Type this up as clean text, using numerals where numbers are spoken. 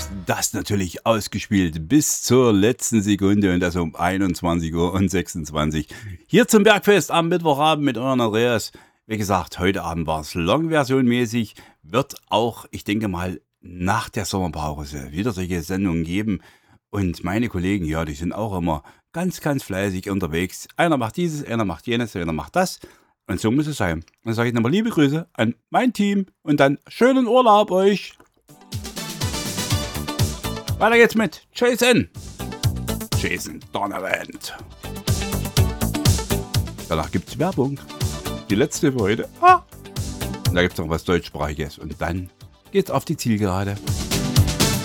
Das natürlich ausgespielt bis zur letzten Sekunde und das um 21:26 Uhr. Hier zum Bergfest am Mittwochabend mit eurem Andreas. Wie gesagt, heute Abend war es Long-Version mäßig. Wird auch, ich denke mal, nach der Sommerpause wieder solche Sendungen geben. Und meine Kollegen, ja, die sind auch immer ganz, ganz fleißig unterwegs. Einer macht dieses, einer macht jenes, einer macht das. Und so muss es sein. Dann sage ich nochmal liebe Grüße an mein Team und dann schönen Urlaub euch. Weiter geht's mit Jason Donovan. Danach gibt's Werbung. Die letzte für heute. Da gibt's noch was Deutschsprachiges. Und dann geht's auf die Zielgerade.